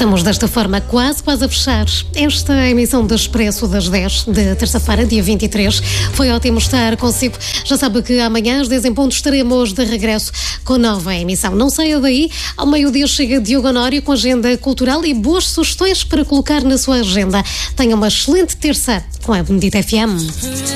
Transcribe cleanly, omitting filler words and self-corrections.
Estamos desta forma quase a fechar esta emissão do Expresso das 10 de terça-feira, dia 23. Foi ótimo estar consigo. Já sabe que amanhã às 10 em ponto estaremos de regresso com nova emissão. Não saia daí, ao meio-dia chega Diogo Honório com agenda cultural e boas sugestões para colocar na sua agenda. Tenha uma excelente terça com a Benedita FM.